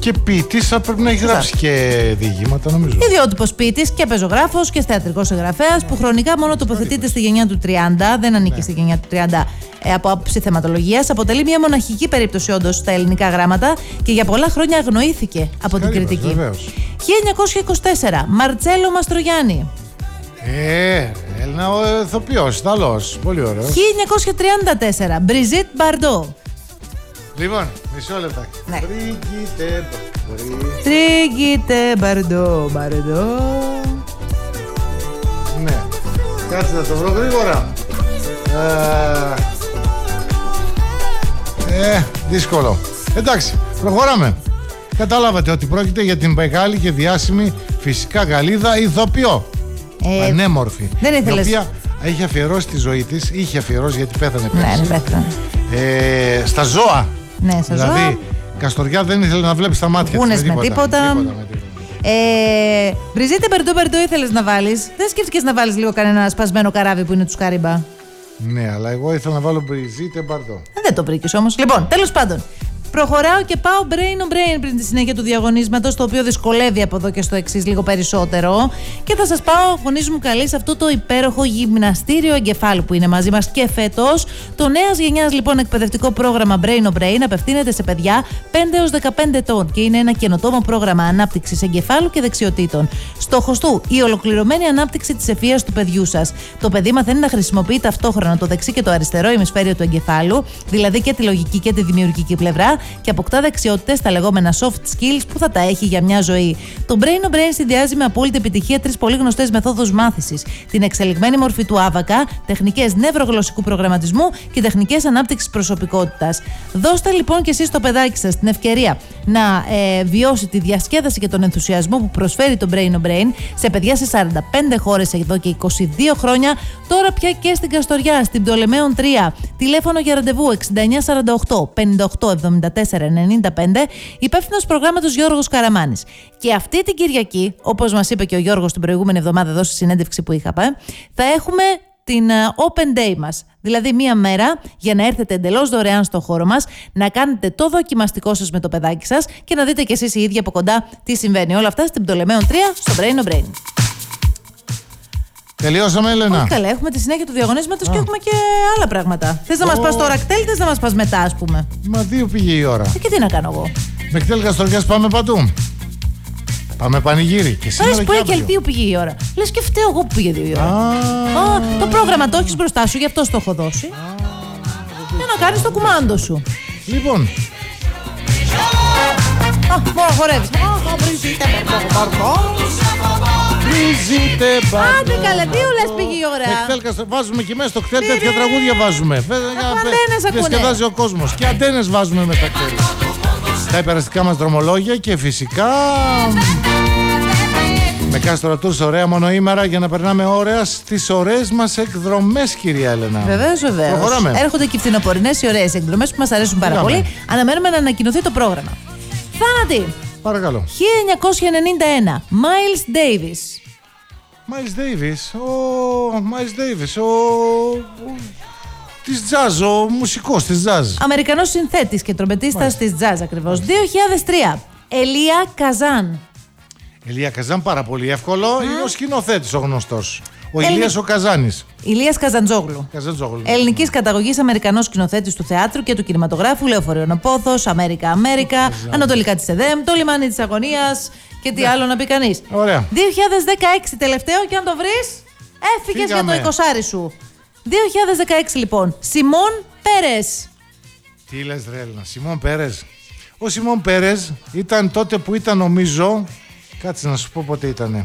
Και ποιητής θα πρέπει να έχει γράψει και διηγήματα, νομίζω. Ιδιότυπος ποιητής και πεζογράφος και θεατρικός συγγραφέας που χρονικά μόνο τοποθετείται στη γενιά του 30, δεν ανήκει στη γενιά του 30 από άποψη θεματολογίας. Αποτελεί μια μοναχική περίπτωση όντως στα ελληνικά γράμματα και για πολλά χρόνια αγνοήθηκε από την κριτική. Βεβαίως. 1924, Μαρτσέλο Μαστρογιάννη. Έλληνα ο ηθοποιός, Ιταλός. Πολύ ωραίο. 1934, Μπριζίτ Μπαρντό. Λοιπόν, μισό λεπτάκι. Ναι. Μπρίγκιτε Μπαρντό, Μπαρντό. Ναι. Κάτσε να το βρω γρήγορα. Δύσκολο. Εντάξει, προχωράμε. Καταλάβατε ότι πρόκειται για την μεγάλη και διάσημη φυσικά Γαλλίδα ηθοποιό. Πανέμορφη. Δεν ήθελες. Η οποία έχει αφιερώσει τη ζωή της, είχε αφιερώσει γιατί πέθανε πέρσι. Ναι, πέθανε. Στα ζώα. Ναι, στα δηλαδή, ζώα. Καστοριά δεν ήθελε να βλέπει τα μάτια της. Γούνες με τίποτα. Μπριζίτε Μπαρντό ήθελες να βάλεις. Δεν σκέφτηκες να βάλεις λίγο κανένα σπασμένο καράβι που είναι του Σκάριμπα? Ναι, αλλά εγώ ήθελα να βάλω Μπριζίτε Μπαρντό. Δεν το βρήκες όμως. Λοιπόν, τέλος πάντων. Προχωράω και πάω brain on brain πριν τη συνέχεια του διαγωνίσματος, το οποίο δυσκολεύει από εδώ και στο εξής λίγο περισσότερο. Και θα σας πάω, γονείς μου καλή, σε αυτό το υπέροχο γυμναστήριο εγκεφάλου που είναι μαζί μας και φέτος. Το νέας γενιάς λοιπόν εκπαιδευτικό πρόγραμμα Brain on Brain απευθύνεται σε παιδιά 5 έως 15 ετών και είναι ένα καινοτόμο πρόγραμμα ανάπτυξης εγκεφάλου και δεξιοτήτων. Στόχος του, η ολοκληρωμένη ανάπτυξη της ευφυΐας του παιδιού σας. Το παιδί μαθαίνει να χρησιμοποιεί ταυτόχρονα το δεξί και το αριστερό ημισφαίριο του εγκεφάλου, δηλαδή και τη λογική και τη δημιουργική πλευρά, και αποκτά δεξιότητες, τα λεγόμενα soft skills, που θα τα έχει για μια ζωή. Το Brain on Brain συνδυάζει με απόλυτη επιτυχία 3 πολύ γνωστές μεθόδους μάθησης: την εξελιγμένη μορφή του άβακα, τεχνικές νευρογλωσσικού προγραμματισμού και τεχνικές ανάπτυξης προσωπικότητας. Δώστε λοιπόν και εσείς στο παιδάκι σας την ευκαιρία να βιώσει τη διασκέδαση και τον ενθουσιασμό που προσφέρει το Brain on Brain σε παιδιά σε 45 χώρες εδώ και 22 χρόνια. Τώρα πια και στην Καστοριά, στην Πτολεμαίων 3. Τηλέφωνο για ραντεβού 6948 58 74 95, υπεύθυνος προγράμματος Γιώργος Καραμάνης. Και αυτή την Κυριακή, όπως μας είπε και ο Γιώργος την προηγούμενη εβδομάδα εδώ στη συνέντευξη που είχαμε, θα έχουμε την Open Day μας. Δηλαδή μία μέρα για να έρθετε εντελώς δωρεάν στο χώρο μας, να κάνετε το δοκιμαστικό σας με το παιδάκι σας και να δείτε κι εσείς οι ίδιοι από κοντά τι συμβαίνει. Όλα αυτά στην Πτολεμαίων 3 στο Brain on Brain. Τελειώσαμε, Έλενα? Όχι καλά, έχουμε τη συνέχεια του διαγωνίσματος και έχουμε και άλλα πράγματα. Θες να μας πας τώρα κτέλ, θες να μας πας μετά, ας πούμε? Μα 2 πήγε η ώρα. Και τι να κάνω εγώ? Με κτέλ Καστοριάς πάμε παντού. Πάμε πανηγύρι. Και σήμερα που και και 2 πήγε η ώρα. Λες και φταίω εγώ που πήγε 2 η ώρα. Το πρόγραμμα το έχεις μπροστά σου, γι' αυτό το έχω δώσει. Για να κάνεις το κουμάντο σου. Λοιπόν. Μόνο χορεύεις. Άντε καλέ, τι ουλες πήγε η ώρα. Βάζουμε και μέσα στο κτέλ, τέτοια τραγούδια βάζουμε. Αντένες ακούνε. Διασκεδάζει ο κόσμος. Και αντένες βάζουμε με τα κτέλ. Τα υπεραστικά μας δρομολόγια και φυσικά με Κάστορα Tours ωραία μονοήμερα για να περνάμε ωραία στις ωραίες μας εκδρομές, κυρία Έλενα. Βεβαίως, βεβαίως. Προχωράμε. Έρχονται και οι φθινοπορεινές οι ωραίες εκδρομές που μας αρέσουν πάρα πολύ. Αναμένουμε να ανακοινωθεί το πρόγραμμα. Θάνατη. Παρακαλώ. 1991. Miles Davis. Miles Davis, της jazz, ο μουσικός της jazz. Αμερικανός συνθέτης και τρομπετίστας της jazz ακριβώς. 2003. Ελία Καζάν. Ελία Καζάν, πάρα πολύ εύκολο. Είναι ο σκηνοθέτης ο γνωστός. Ο Ηλίας ο Καζάνης. Ηλίας Καζαντζόγλου. Ελληνικής καταγωγής Αμερικανός σκηνοθέτης του θεάτρου και του κινηματογράφου, Λεωφορείων ο Πόθος, Αμέρικα, Ανατολικά της ΕΔΕΜ, Το λιμάνι της αγωνίας και τι άλλο να πει κανείς. Ωραία. 2016 τελευταίο, και αν το βρεις, έφυγες για το 20 σου. 2016 λοιπόν. Σιμών Πέρες. Τι λες ρε Έλληνα, Σιμών Πέρες. Ο Σιμών Πέρες ήταν τότε που ήταν, νομίζω, κάτσε να σου πω πότε ήτανε.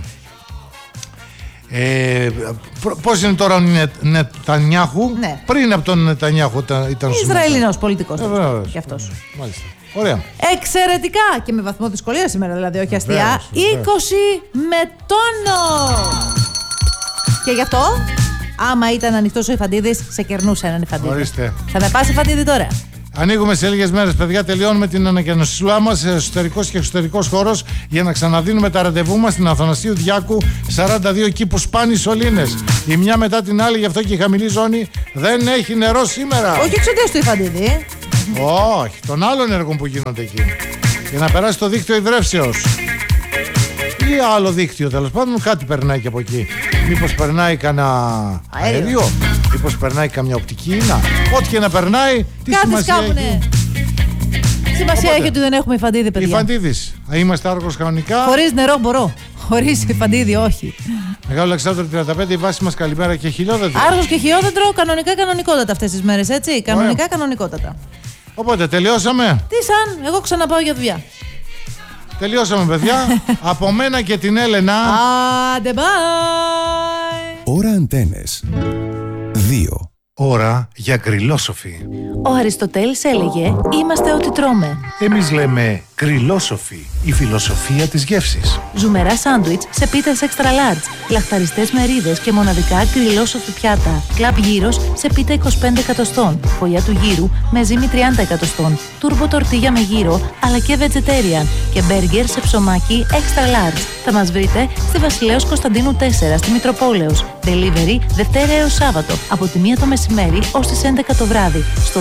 Πώς είναι τώρα ο Νετανιάχου? Ναι. Πριν από τον Νετανιάχου ήταν ο Ισραηλινός πολιτικός. Και αυτός. Μάλιστα. Ωραία. Εξαιρετικά και με βαθμό δυσκολία σήμερα, δηλαδή, όχι αστεία. 20 με τόνο. Και γι' αυτό, άμα ήταν ανοιχτός ο Ιφαντίδης, σε κερνούσε έναν Ιφαντίδη. Ορίστε. Θα με πας Ιφαντίδη τώρα? Ανοίγουμε σε λίγες μέρες, παιδιά. Τελειώνουμε την ανακαινοσύλλουά μας, εσωτερικός και εξωτερικός χώρος, για να ξαναδίνουμε τα ραντεβού μας στην Αθανασίου Διάκου 42, εκεί που σπάνε οι σωλήνες. Η μια μετά την άλλη, γι' αυτό και η χαμηλή ζώνη δεν έχει νερό σήμερα. Όχι εξαιτίας του Ιφαντίδη. Όχι, των άλλων έργων που γίνονται εκεί. για να περάσει το δίκτυο υδρεύσεως ή άλλο δίκτυο, τέλος πάντων, κάτι περνάει και από εκεί. Μήπως περνάει κανένα αέριο, μήπως περνάει καμιά οπτική ίνα. Ό,τι και να περνάει, τι κάτι σημασία έχει? Σημασία έχει ότι δεν έχουμε υφαντίδη, παιδιά. Υφαντίδης. Είμαστε Άργος κανονικά. Χωρίς νερό μπορώ. Χωρίς υφαντίδη όχι. Μεγάλο Αλεξάνδρο 35, η βάση μας καλημέρα και χιλιόδεντρο. Άργος και χιλιόδεντρο, κανονικότατα αυτές τις μέρες, έτσι. Κανονικότατα. Οπότε τελειώσαμε. Τι σαν, εγώ ξαναπάω για δουλειά. Τελειώσαμε, παιδιά. Από μένα και την Έλενα. Άντε, bye. Ώρα Αντένες 2. Ώρα για γκριλόσοφι. Ο Αριστοτέλης έλεγε «Είμαστε ό,τι τρώμε». Εμείς λέμε γκριλόσοφι, η φιλοσοφία της γεύσης. Ζουμερά σάντουιτς σε πίτες extra large, λαχταριστές μερίδες και μοναδικά γκριλόσοφι πιάτα. Κλαμπ γύρος σε πίτα 25 εκατοστών, φωλιά του γύρου με ζύμη 30 εκατοστών, τούρμπο τορτίγια με γύρο αλλά και vegetarian και μπέργκερ σε ψωμάκι extra large. Θα μας βρείτε στη Βασιλέως Κωνσταντίνου 4 στη Μητροπόλεως. Delivery Δευτέρα έως Σάββατο από τη 1 το μεσημέρι ως τις 11 το βράδυ στο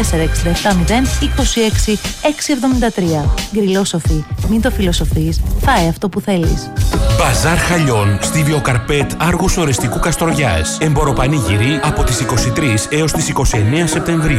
2467026 673. Γκριλόσοφι. Μην το φιλοσοφείς. Φάε αυτό που θέλεις. Μπαζάρ Χαλιών στη Βιοκαρπέτ Άργους Ορεστικού Καστοριάς. Εμποροπανήγυρη από τις 23 έως τις 29 Σεπτεμβρίου.